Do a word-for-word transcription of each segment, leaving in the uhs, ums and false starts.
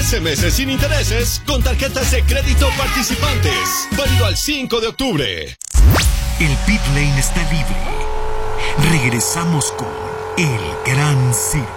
trece meses sin intereses con tarjetas de crédito participantes. Válido al cinco de octubre. El pit lane está libre. Regresamos con El Gran Circo.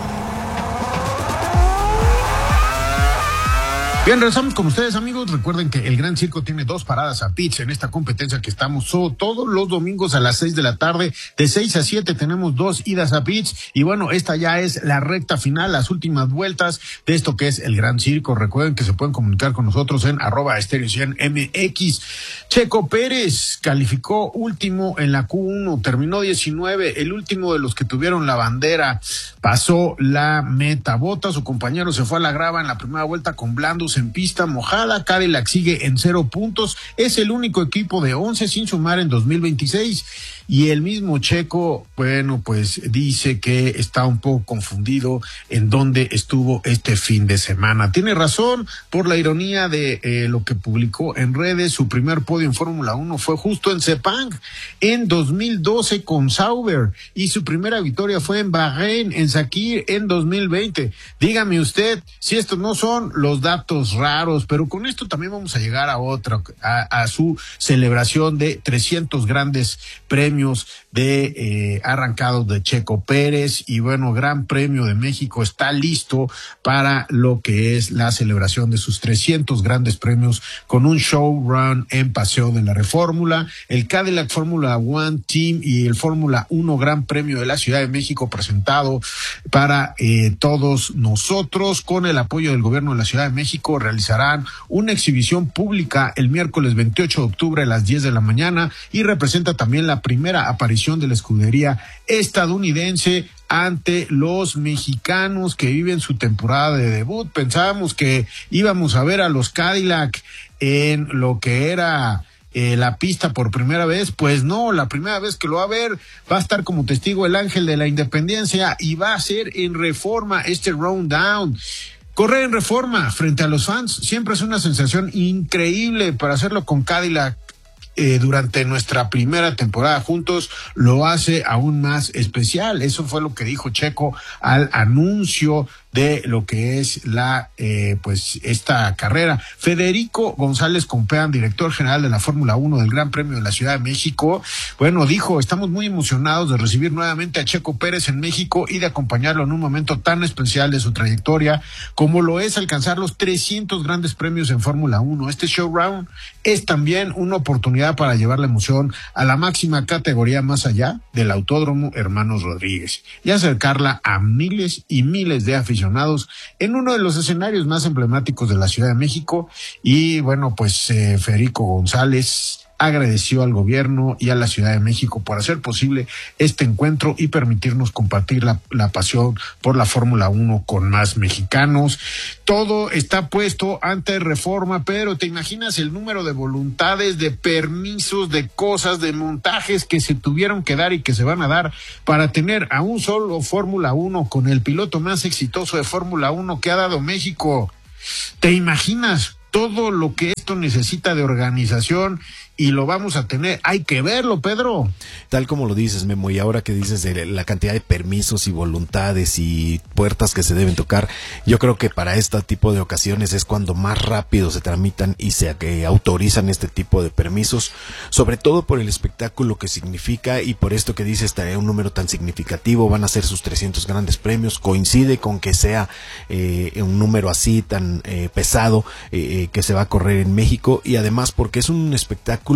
Bien, regresamos con ustedes, amigos. Recuerden que el Gran Circo tiene dos paradas a pits en esta competencia que estamos so, todos los domingos a las seis de la tarde. De seis a siete tenemos dos idas a pits. Y bueno, esta ya es la recta final, las últimas vueltas de esto que es el Gran Circo. Recuerden que se pueden comunicar con nosotros en arroba estéreo cien M X. Checo Pérez calificó último en la Q uno, terminó diecinueve, el último de los que tuvieron la bandera. Pasó la meta. Bota, su compañero, se fue a la grava en la primera vuelta con blandos en pista mojada. Cadillac sigue en cero puntos. Es el único equipo de once sin sumar en dos mil veintiséis. Y el mismo Checo, bueno, pues dice que está un poco confundido en dónde estuvo este fin de semana. Tiene razón por la ironía de eh, lo que publicó en redes. Su primer podio en Fórmula uno fue justo en Sepang en dos mil doce con Sauber. Y su primera victoria fue en Bahrein, en Sakir, en dos mil veinte. Dígame usted si estos no son los datos raros, pero con esto también vamos a llegar a otra, a, a su celebración de trescientos grandes premios de eh, arrancados de Checo Pérez. Y bueno, Gran Premio de México está listo para lo que es la celebración de sus trescientos grandes premios con un showrun en Paseo de la Reformula, el Cadillac Fórmula One Team y el Fórmula uno Gran Premio de la Ciudad de México presentado para eh, todos nosotros. Con el apoyo del gobierno de la Ciudad de México realizarán una exhibición pública el miércoles veintiocho de octubre a las diez de la mañana y representa también la primera aparición de la escudería estadounidense ante los mexicanos que viven su temporada de debut. Pensábamos que íbamos a ver a los Cadillac en lo que era eh, la pista por primera vez. Pues no, la primera vez que lo va a ver va a estar como testigo el Ángel de la Independencia y va a ser en Reforma este round down. Correr en Reforma frente a los fans siempre es una sensación increíble. Para hacerlo con Cadillac Eh, durante nuestra primera temporada juntos lo hace aún más especial. Eso fue lo que dijo Checo al anuncio de lo que es la eh, pues esta carrera. Federico González Compeán, director general de la Fórmula uno del Gran Premio de la Ciudad de México, bueno, dijo: estamos muy emocionados de recibir nuevamente a Checo Pérez en México y de acompañarlo en un momento tan especial de su trayectoria como lo es alcanzar los trescientos grandes premios en Fórmula uno. Este showround es también una oportunidad para llevar la emoción a la máxima categoría más allá del Autódromo Hermanos Rodríguez y acercarla a miles y miles de aficionados en uno de los escenarios más emblemáticos de la Ciudad de México. Y bueno, pues eh, Federico González agradeció al gobierno y a la Ciudad de México por hacer posible este encuentro y permitirnos compartir la, la pasión por la Fórmula uno con más mexicanos. Todo está puesto ante Reforma, pero ¿te imaginas el número de voluntades, de permisos, de cosas, de montajes que se tuvieron que dar y que se van a dar para tener a un solo Fórmula uno con el piloto más exitoso de Fórmula uno que ha dado México? ¿Te imaginas todo lo que esto necesita de organización? Y lo vamos a tener, hay que verlo, Pedro. Tal como lo dices, Memo, y ahora que dices de la cantidad de permisos y voluntades y puertas que se deben tocar, yo creo que para este tipo de ocasiones es cuando más rápido se tramitan y se eh, autorizan este tipo de permisos, sobre todo por el espectáculo que significa y por esto que dices, un número tan significativo, van a ser sus trescientos grandes premios, coincide con que sea eh, un número así tan eh, pesado eh, que se va a correr en México, y además porque es un espectáculo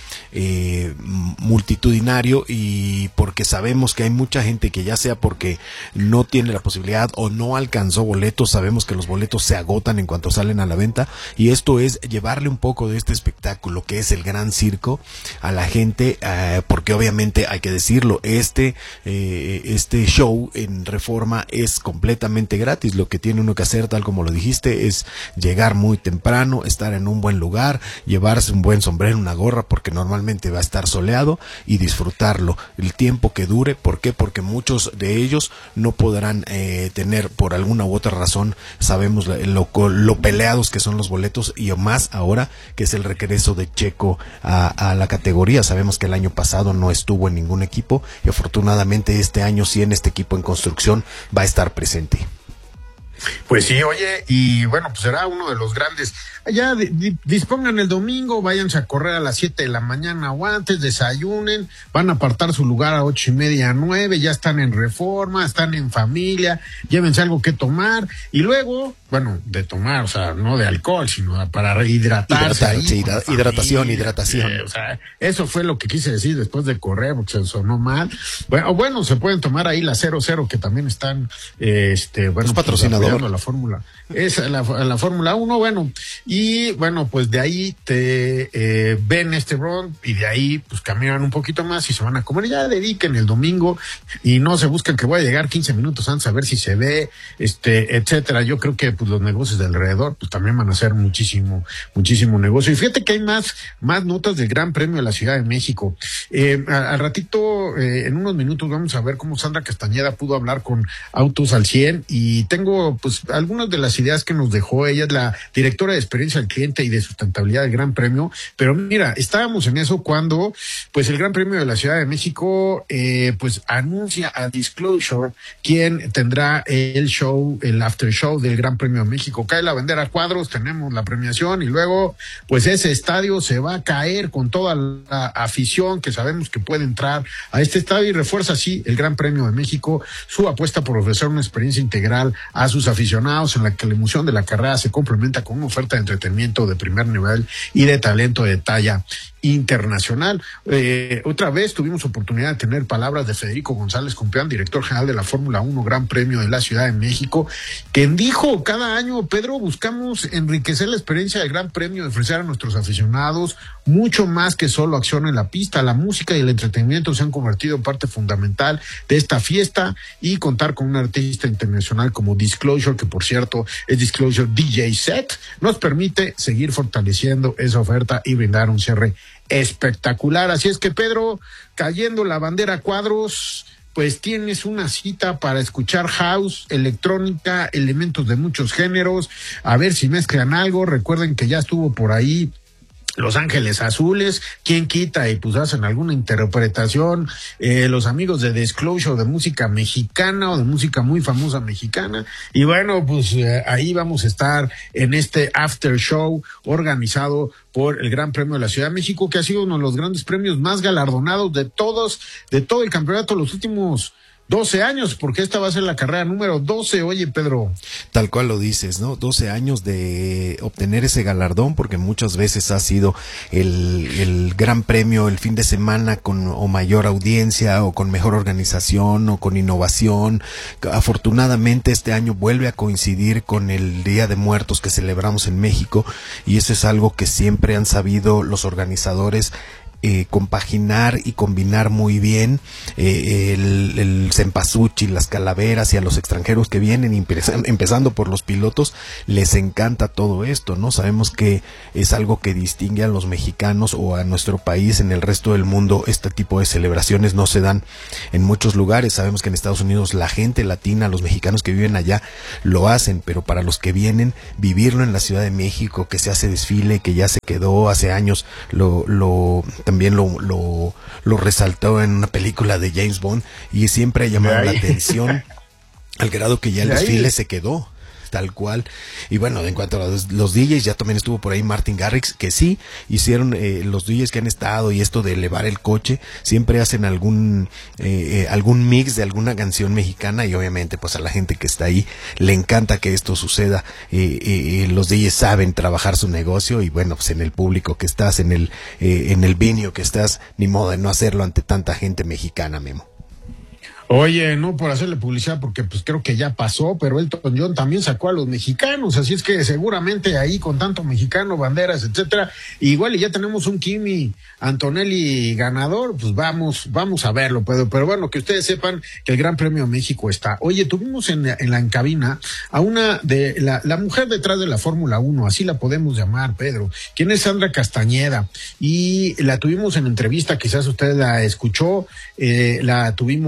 Eh, multitudinario y porque sabemos que hay mucha gente que, ya sea porque no tiene la posibilidad o no alcanzó boletos, sabemos que los boletos se agotan en cuanto salen a la venta, y esto es llevarle un poco de este espectáculo que es el Gran Circo a la gente, eh, porque obviamente hay que decirlo, este eh, este show en Reforma es completamente gratis. Lo que tiene uno que hacer, tal como lo dijiste, es llegar muy temprano, estar en un buen lugar, llevarse un buen sombrero, una gorra, porque normalmente va a estar soleado, y disfrutarlo el tiempo que dure. ¿Por qué? Porque muchos de ellos no podrán eh, tener, por alguna u otra razón, sabemos lo, lo, lo peleados que son los boletos, y más ahora que es el regreso de Checo a, a la categoría. Sabemos que el año pasado no estuvo en ningún equipo y afortunadamente este año sí en este equipo en construcción va a estar presente. Pues sí, oye, y bueno, pues será uno de los grandes. Ya di, di, dispongan el domingo, váyanse a correr a las siete de la mañana o antes, desayunen, van a apartar su lugar a ocho y media, a nueve, ya están en Reforma, están en familia, llévense algo que tomar, y luego, bueno, de tomar, o sea, no de alcohol, sino para hidratarse. Hidratar, ahí, sí, hidra, hidratación, familia, hidratación. Eh, o sea, eso fue lo que quise decir después de correr, porque se sonó mal. Bueno, bueno, se pueden tomar ahí la cero cero, que también están, eh, este, bueno, pues patrocinador. La fórmula, es la, la Fórmula uno, bueno, y bueno, pues de ahí te eh, ven este run y de ahí pues caminan un poquito más y se van a comer, ya dediquen el domingo y no se buscan que voy a llegar quince minutos antes a ver si se ve, este, etcétera. Yo creo que pues los negocios de alrededor pues también van a hacer muchísimo, muchísimo negocio. Y fíjate que hay más, más notas del Gran Premio de la Ciudad de México. Eh, al ratito, eh, en unos minutos vamos a ver cómo Sandra Castañeda pudo hablar con Autos al cien y tengo pues algunas de las ideas que nos dejó. Ella es la directora de experiencia al cliente y de sustentabilidad del Gran Premio, pero mira, estábamos en eso cuando pues el Gran Premio de la Ciudad de México eh, pues anuncia a Disclosure quien tendrá el show, el after show del Gran Premio de México. Cae la bandera a cuadros, tenemos la premiación y luego pues ese estadio se va a caer con toda la afición que sabemos que puede entrar a este estadio y refuerza así el Gran Premio de México su apuesta por ofrecer una experiencia integral a sus aficionados, en la que la emoción de la carrera se complementa con una oferta de entretenimiento de primer nivel y de talento de talla internacional. Eh, otra vez tuvimos oportunidad de tener palabras de Federico González Compeán, director general de la Fórmula uno Gran Premio de la Ciudad de México, quien dijo: cada año, Pedro, buscamos enriquecer la experiencia del Gran Premio, de ofrecer a nuestros aficionados mucho más que solo acción en la pista. La música y el entretenimiento se han convertido en parte fundamental de esta fiesta, y contar con un artista internacional como Disclosure, que por cierto es Disclosure D J Set, nos permite seguir fortaleciendo esa oferta y brindar un cierre espectacular. Así es que, Pedro, cayendo la bandera a cuadros, pues tienes una cita para escuchar house, electrónica, elementos de muchos géneros, a ver si mezclan algo. Recuerden que ya estuvo por ahí Los Ángeles Azules, quién quita y pues hacen alguna interpretación, eh, los amigos de Disclosure de música mexicana o de música muy famosa mexicana, y bueno, pues eh, ahí vamos a estar en este after show organizado por el Gran Premio de la Ciudad de México, que ha sido uno de los grandes premios más galardonados de todos, de todo el campeonato los últimos doce años, porque esta va a ser la carrera número doce, oye, Pedro. Tal cual lo dices, ¿no? doce años de obtener ese galardón, porque muchas veces ha sido el, el gran premio el fin de semana con o mayor audiencia, o con mejor organización, o con innovación. Afortunadamente este año vuelve a coincidir con el Día de Muertos que celebramos en México, y eso es algo que siempre han sabido los organizadores Eh, compaginar y combinar muy bien. eh, el, el cempasúchil, las calaveras, y a los extranjeros que vienen, empezando por los pilotos, les encanta todo esto, ¿no? Sabemos que es algo que distingue a los mexicanos o a nuestro país. En el resto del mundo este tipo de celebraciones no se dan en muchos lugares. Sabemos que en Estados Unidos la gente latina, los mexicanos que viven allá, lo hacen, pero para los que vienen, vivirlo en la Ciudad de México, que se hace desfile, que ya se quedó hace años, lo, lo también lo, lo, lo resaltó en una película de James Bond, y siempre ha llamado la atención al grado que ya el desfile se quedó tal cual. Y bueno, en cuanto a los, los D Js, ya también estuvo por ahí Martin Garrix, que sí hicieron, eh, los D Js que han estado, y esto de elevar el coche, siempre hacen algún eh, eh, algún mix de alguna canción mexicana, y obviamente pues a la gente que está ahí le encanta que esto suceda. eh, eh, los D Js saben trabajar su negocio, y bueno, pues en el público que estás, en el eh, en el venue que estás, ni modo de no hacerlo ante tanta gente mexicana, Memo. Oye, no por hacerle publicidad, porque pues creo que ya pasó, pero Elton John también sacó a los mexicanos, así es que seguramente ahí con tanto mexicano, banderas, etcétera, igual y ya tenemos un Kimi Antonelli ganador, pues vamos, vamos a verlo, pero, pero bueno, que ustedes sepan que el Gran Premio de México está. Oye, tuvimos en, en la en cabina a una de, la, la mujer detrás de la Fórmula uno, así la podemos llamar, Pedro, quien es Sandra Castañeda, y la tuvimos en entrevista, quizás usted la escuchó, eh, la tuvimos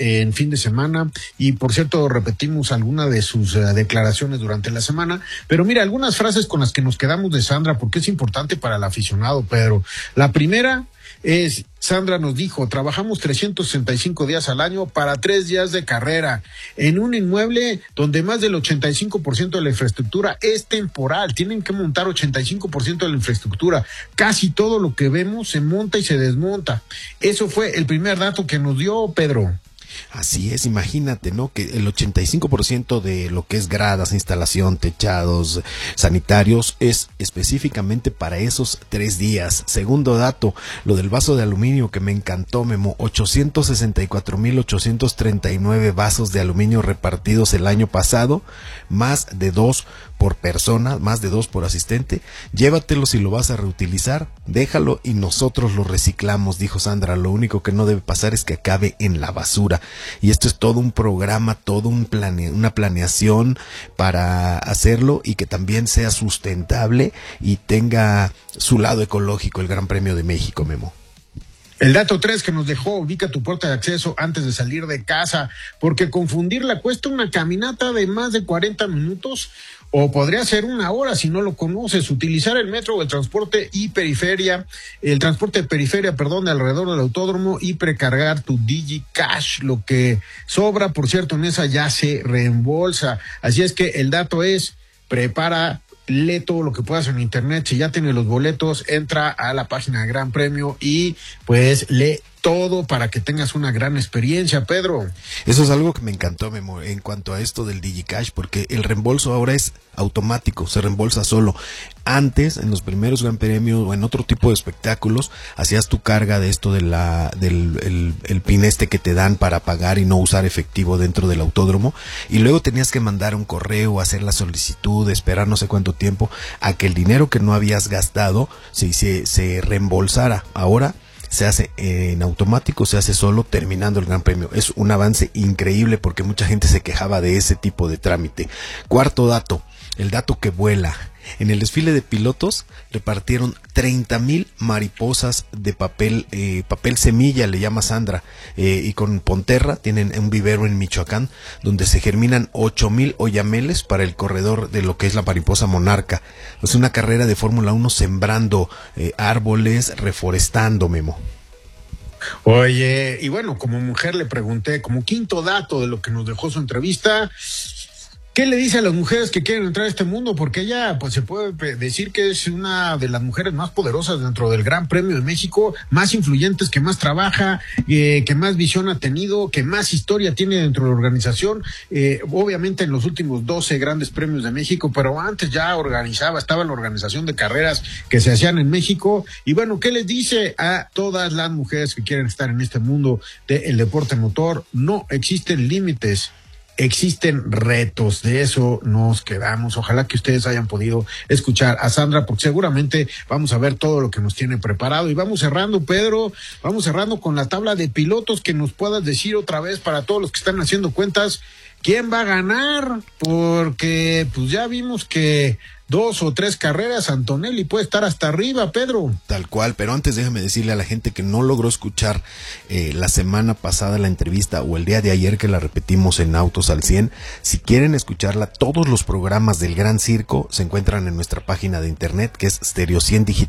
en fin de semana y por cierto repetimos algunas de sus uh, declaraciones durante la semana, pero mira, algunas frases con las que nos quedamos de Sandra porque es importante para el aficionado, Pedro. La primera es, Sandra nos dijo, trabajamos trescientos sesenta y cinco días al año para tres días de carrera en un inmueble donde más del ochenta y cinco por ciento de la infraestructura es temporal. Tienen que montar ochenta y cinco por ciento de la infraestructura. Casi todo lo que vemos se monta y se desmonta. Eso fue el primer dato que nos dio Pedro. Así es, imagínate, ¿no? Que el ochenta y cinco por ciento de lo que es gradas, instalación, techados, sanitarios, es específicamente para esos tres días. Segundo dato, lo del vaso de aluminio que me encantó, Memo, ochocientos sesenta y cuatro mil ochocientos treinta y nueve vasos de aluminio repartidos el año pasado, más de dos por persona, más de dos por asistente. Llévatelo si lo vas a reutilizar, déjalo y nosotros lo reciclamos, dijo Sandra. Lo único que no debe pasar es que acabe en la basura. Y esto es todo un programa, todo un plane, una planeación para hacerlo y que también sea sustentable y tenga su lado ecológico el Gran Premio de México, Memo. El dato tres que nos dejó, ubica tu puerta de acceso antes de salir de casa, porque confundirla cuesta una caminata de más de cuarenta minutos o podría ser una hora si no lo conoces. Utilizar el metro o el transporte y periferia, el transporte de periferia, perdón, de alrededor del autódromo y precargar tu DigiCash. Lo que sobra, por cierto, en esa ya se reembolsa. Así es que el dato es, prepara, lee todo lo que puedas en internet. Si ya tienes los boletos, entra a la página de Gran Premio y pues lee todo para que tengas una gran experiencia, Pedro. Eso es algo que me encantó, Memo, en cuanto a esto del DigiCash, porque el reembolso ahora es automático, se reembolsa solo. Antes, en los primeros Gran Premios o en otro tipo de espectáculos, hacías tu carga de esto de la del el, el pin este que te dan para pagar y no usar efectivo dentro del autódromo, y luego tenías que mandar un correo, hacer la solicitud, esperar no sé cuánto tiempo a que el dinero que no habías gastado se, se, se reembolsara. Ahora se hace en automático, se hace solo terminando el Gran Premio. Es un avance increíble porque mucha gente se quejaba de ese tipo de trámite. Cuarto dato, el dato que vuela. En el desfile de pilotos repartieron treinta mil mariposas de papel, eh, papel semilla, le llama Sandra, eh, y con Ponterra tienen un vivero en Michoacán donde se germinan ocho mil oyameles para el corredor de lo que es la mariposa monarca. Es una carrera de Fórmula uno sembrando eh, árboles, reforestando, Memo. Oye, y bueno, como mujer le pregunté, como quinto dato de lo que nos dejó su entrevista, ¿qué le dice a las mujeres que quieren entrar a este mundo? Porque ella, pues se puede decir que es una de las mujeres más poderosas dentro del Gran Premio de México, más influyentes, que más trabaja, eh, que más visión ha tenido, que más historia tiene dentro de la organización, eh, obviamente en los últimos doce grandes premios de México, pero antes ya organizaba, estaba en la organización de carreras que se hacían en México. Y bueno, ¿qué les dice a todas las mujeres que quieren estar en este mundo del deporte motor? No existen límites. Existen retos, de eso nos quedamos. Ojalá que ustedes hayan podido escuchar a Sandra, porque seguramente vamos a ver todo lo que nos tiene preparado. Y vamos cerrando, Pedro, vamos cerrando con la tabla de pilotos. Que nos puedas decir otra vez, para todos los que están haciendo cuentas, quién va a ganar, porque pues ya vimos que dos o tres carreras Antonelli puede estar hasta arriba, Pedro. Tal cual, pero antes déjame decirle a la gente que no logró escuchar eh, la semana pasada la entrevista o el día de ayer que la repetimos en Autos al cien, si quieren escucharla, todos los programas del Gran Circo se encuentran en nuestra página de internet, que es Stereo cien Digital.